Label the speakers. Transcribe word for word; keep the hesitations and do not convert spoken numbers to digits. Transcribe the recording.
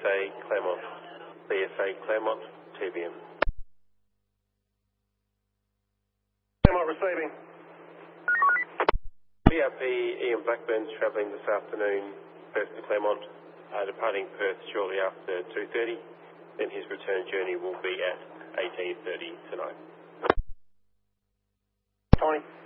Speaker 1: A Claremont. B S A Claremont, T B M.
Speaker 2: Claremont receiving.
Speaker 1: B R P Ian Blackburn's travelling this afternoon, Perth to Claremont, uh, departing Perth shortly after two thirty. Then his return journey will be at eighteen thirty tonight.
Speaker 2: Tony.